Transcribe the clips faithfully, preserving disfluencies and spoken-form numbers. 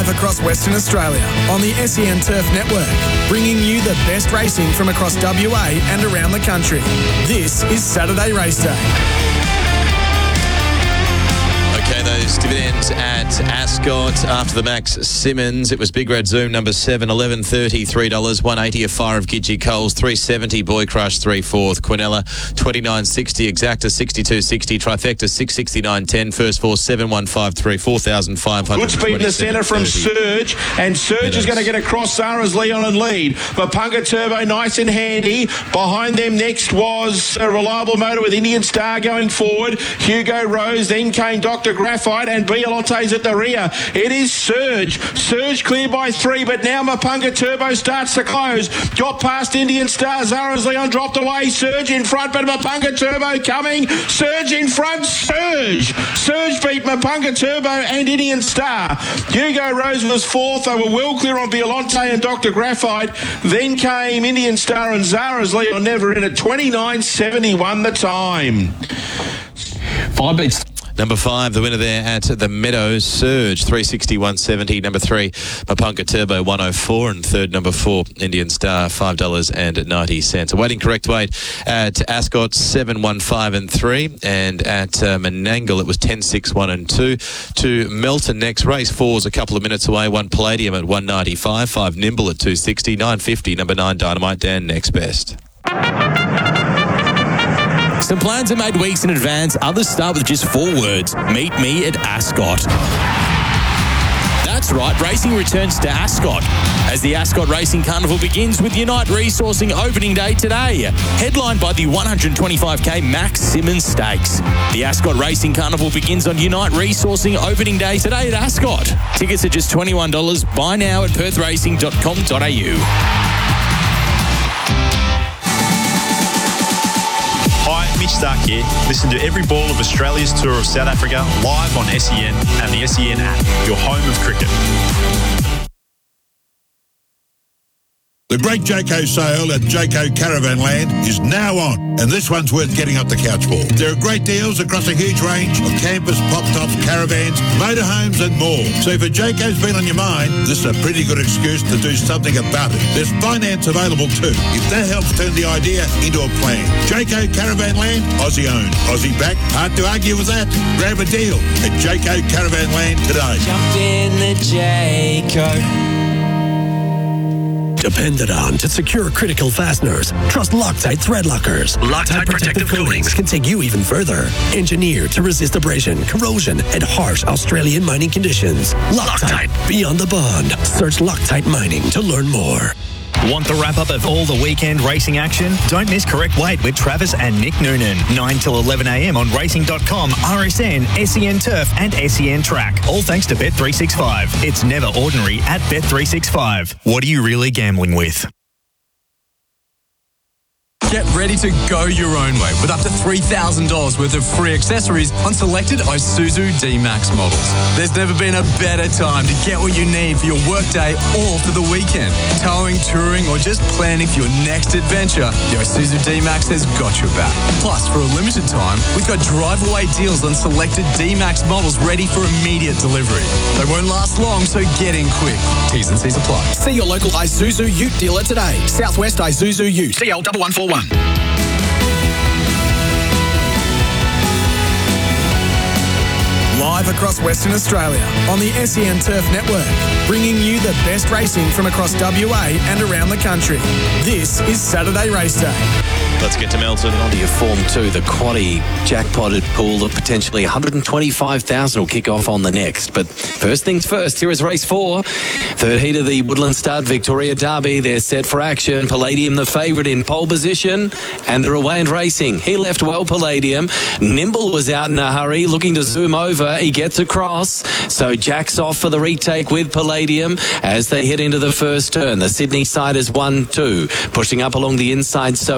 Live across Western Australia on the S E N Turf Network, bringing you the best racing from across W A and around the country. This is Saturday Race Day. Okay, those dividends at Ascot after the Max Simmons. It was Big Red Zoom number seven, eleven thirty, three dollars, one eighty a fire of Gidgee Coles, three seventy Boy Crush, three fourth, Quinella, twenty-nine sixty, Exacta, sixty-two sixty, Trifecta, six sixty-nine ten, First Four, seven one five three, four thousand five hundred. Good speed in the centre from Surge, and Surge Meadows is going to get across Zara's Leon and lead. Mapunga Turbo, nice and handy. Behind them next was a Reliable Motor with Indian Star going forward. Hugo Rose, then came Doctor Graphite, and Biolante's at the rear. It is Surge. Surge clear by three, but now Mapunga Turbo starts to close. Got past Indian Star. Zara's Leon dropped away. Surge in front, but Mapunga Turbo coming. Surge in front. Surge. Surge beat Mapunga Turbo and Indian Star. Hugo Rose was fourth. They were well clear on Biolante and Doctor Graphite. Then came Indian Star and Zara's Leon never in at twenty-nine seventy-one the time. Five beats. Number five, the winner there at the Meadows, Surge, three sixty, one seventy. Number three, Mapunga Turbo, one oh four. And third, number four, Indian Star, five dollars ninety. Awaiting correct weight at Ascot, seven one five and three. And at uh, Menangle, it was ten six, one and two. To Melton next, race four's a couple of minutes away. One Palladium at one ninety-five. Five Nimble at two sixty. nine fifty, number nine, Dynamite Dan, next best. Some plans are made weeks in advance. Others start with just four words. Meet me at Ascot. That's right, racing returns to Ascot as the Ascot Racing Carnival begins with Unite Resourcing opening day today. Headlined by the one twenty-five K Max Simmons Stakes. The Ascot Racing Carnival begins on Unite Resourcing opening day today at Ascot. Tickets are just twenty-one dollars. Buy now at perth racing dot com dot a u. Hi, Mitch Stark here. Listen to every ball of Australia's tour of South Africa live on S E N and the S E N app, your home of cricket. The great Jayco sale at Jayco Caravan Land is now on, and this one's worth getting up the couch for. There are great deals across a huge range of campers, pop-tops, caravans, motorhomes and more. So if a Jayco's been on your mind, this is a pretty good excuse to do something about it. There's finance available too, if that helps turn the idea into a plan. Jayco Caravan Land, Aussie owned, Aussie backed. Hard to argue with that. Grab a deal at Jayco Caravan Land today. Jumped in the Jayco. Depended on to secure critical fasteners. Trust Loctite thread lockers. Loctite protective coatings can take you even further. Engineered to resist abrasion, corrosion, and harsh Australian mining conditions. Loctite, beyond the bond. Search Loctite Mining to learn more. Want the wrap-up of all the weekend racing action? Don't miss Correct Weight with Travis and Nick Noonan. nine till eleven a m on racing dot com, R S N, S E N Turf and S E N Track. All thanks to Bet three sixty-five. It's never ordinary at Bet three sixty-five. What are you really gambling with? Get ready to go your own way with up to three thousand dollars worth of free accessories on selected Isuzu D-Max models. There's never been a better time to get what you need for your workday or for the weekend. Towing, touring, or just planning for your next adventure, the Isuzu D-Max has got your back. Plus, for a limited time, we've got drive-away deals on selected D-Max models ready for immediate delivery. They won't last long, so get in quick. T's and C's apply. See your local Isuzu Ute dealer today. Southwest Isuzu Ute. C L one one four one. Live across Western Australia on the S E N Turf Network, bringing you the best racing from across W A and around the country. This is Saturday Race Day. Let's get to Melton. On to your Form two, the quaddie jackpotted pool of potentially one hundred twenty-five thousand will kick off on the next. But first things first, here is race four. Third heat of the Woodland Stud Victoria Derby. They're set for action. Palladium the favourite in pole position, and they're away and racing. He left well, Palladium. Nimble was out in a hurry, looking to zoom over. He gets across. So Jack's off for the retake with Palladium as they head into the first turn. The Sydney side is one two. Pushing up along the inside, Soho P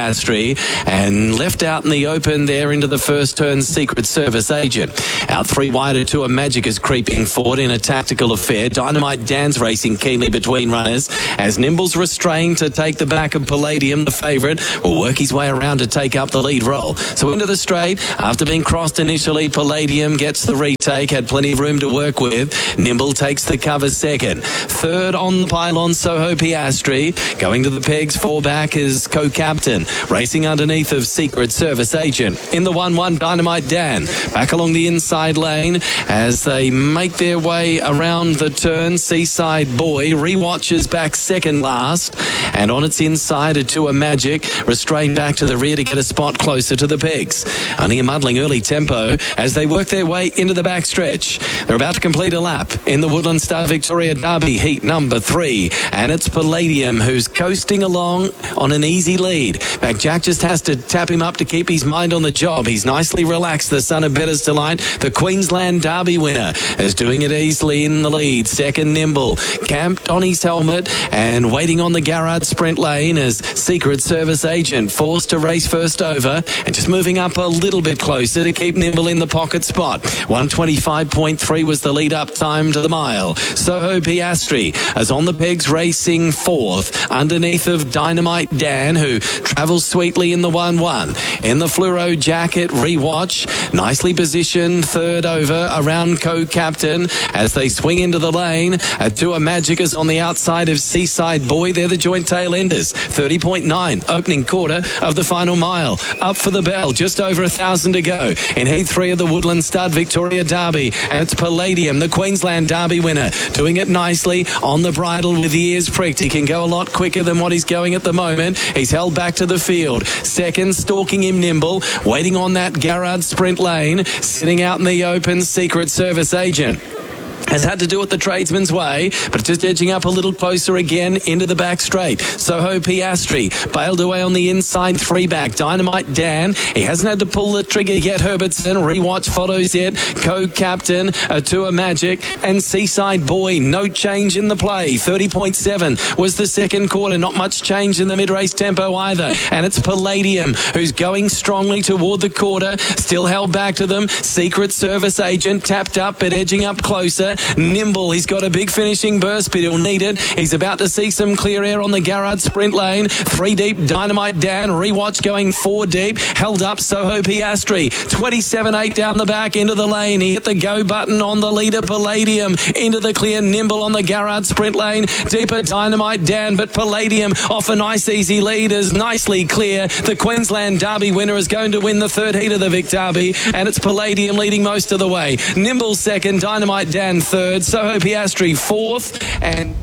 Piastri, and left out in the open there into the first turn, Secret Service Agent. Out three wider to a Magic is creeping forward in a tactical affair. Dynamite Dan's racing keenly between runners as Nimble's restrained to take the back of Palladium, the favourite, will work his way around to take up the lead role. So into the straight, after being crossed initially, Palladium gets the retake, had plenty of room to work with. Nimble takes the cover second. Third on the pylon, Soho Piastri. Going to the pegs, four back is co-captain. Racing underneath of Secret Service Agent. In the one one, Dynamite Dan. Back along the inside lane as they make their way around the turn. Seaside Boy rewatches back second last. And on its inside, a Tour Magic. Restrained back to the rear to get a spot closer to the pegs. Only a muddling early tempo as they work their way into the back stretch. They're about to complete a lap in the Woodland Star Victoria Derby heat number three. And it's Palladium who's coasting along on an easy lead. Back Jack just has to tap him up to keep his mind on the job. He's nicely relaxed, the son of Better's Delight. The Queensland Derby winner is doing it easily in the lead. Second, Nimble. Camped on his helmet and waiting on the Garrard sprint lane as Secret Service Agent forced to race first over and just moving up a little bit closer to keep Nimble in the pocket spot. one twenty-five point three was the lead up time to the mile. Soho Piastri is on the pegs racing fourth underneath of Dynamite Dan, who travels sweetly in the one one. In the fluoro jacket, Rewatch, nicely positioned third over around co-captain as they swing into the lane. A Tour Magic is on the outside of Seaside Boy. They're the joint tail enders. thirty point nine opening quarter of the final mile. Up for the bell, just over a thousand to go in heat three of the Woodland Stud Victoria Derby, and it's Palladium, the Queensland Derby winner, doing it nicely on the bridle with the ears pricked. He can go a lot quicker than what he's going at the moment. He's held back to the field. Second, stalking him Nimble, waiting on that Garrard sprint lane, sitting out in the open, Secret Service Agent has had to do it the tradesman's way, but just edging up a little closer again into the back straight. Soho Piastri bailed away on the inside three back. Dynamite Dan, he hasn't had to pull the trigger yet. Herbertson, Rewatch follows yet. Co-captain, a Tour Magic, and Seaside Boy. No change in the play. thirty point seven was the second quarter. Not much change in the mid-race tempo either. And it's Palladium who's going strongly toward the quarter. Still held back to them. Secret Service Agent tapped up but edging up closer. Nimble, he's got a big finishing burst, but he'll need it. He's about to see some clear air on the Garrard sprint lane. Three deep, Dynamite Dan. Rewatch going four deep. Held up, Soho Piastri. twenty-seven eight down the back into the lane. He hit the go button on the leader, Palladium. Into the clear, Nimble on the Garrard sprint lane. Deeper, Dynamite Dan, but Palladium off a nice easy lead is nicely clear. The Queensland Derby winner is going to win the third heat of the Vic Derby, and it's Palladium leading most of the way. Nimble second, Dynamite Dan third, Soho Piastri fourth, and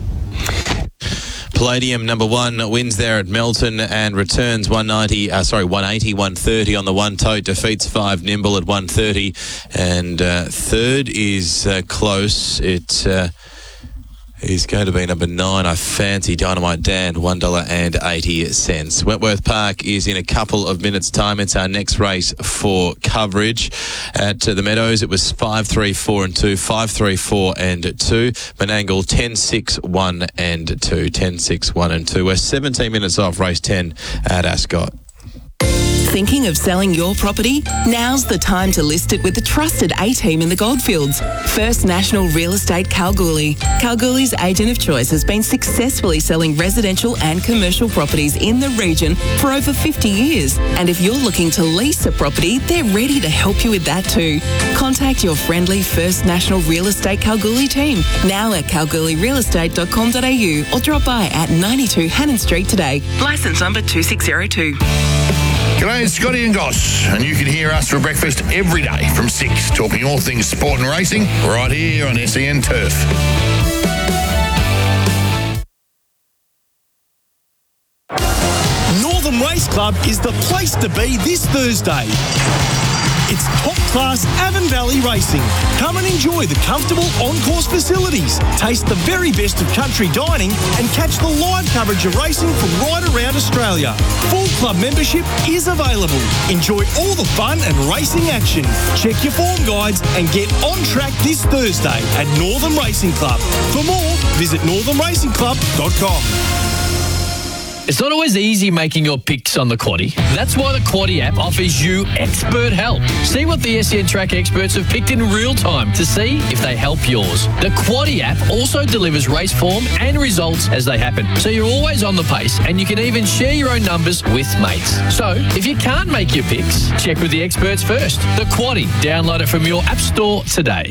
Palladium number one wins there at Melton and returns one ninety, uh, sorry, one eighty, one thirty on the one tote, defeats five Nimble at one thirty, and uh, third is uh, close. It uh, is going to be number nine. I fancy Dynamite Dan, one dollar and eighty cents. Wentworth Park is in a couple of minutes' time. It's our next race for coverage. At uh, the Meadows, it was five, three, four and two, five, three, four and two. Menangle, ten, six, one and two, ten, six, one and two. We're seventeen minutes off race ten at Ascot. Thinking of selling your property? Now's the time to list it with the trusted A-team in the Goldfields. First National Real Estate Kalgoorlie. Kalgoorlie's agent of choice has been successfully selling residential and commercial properties in the region for over fifty years. And if you're looking to lease a property, they're ready to help you with that too. Contact your friendly First National Real Estate Kalgoorlie team now at kalgoorlie real estate dot com dot a u or drop by at ninety-two Hannon Street today. Licence number two six zero two. G'day, it's Scotty and Goss, and you can hear us for breakfast every day from six, talking all things sport and racing, right here on S E N Turf. Northern Race Club is the place to be this Thursday. It's top-class Avon Valley racing. Come and enjoy the comfortable on-course facilities, taste the very best of country dining, and catch the live coverage of racing from right around Australia. Full club membership is available. Enjoy all the fun and racing action. Check your form guides and get on track this Thursday at Northern Racing Club. For more, visit northern racing club dot com. It's not always easy making your picks on the Quaddie. That's why the Quaddie app offers you expert help. See what the S E N Track experts have picked in real time to see if they help yours. The Quaddie app also delivers race form and results as they happen, so you're always on the pace and you can even share your own numbers with mates. So, if you can't make your picks, check with the experts first. The Quaddie. Download it from your app store today.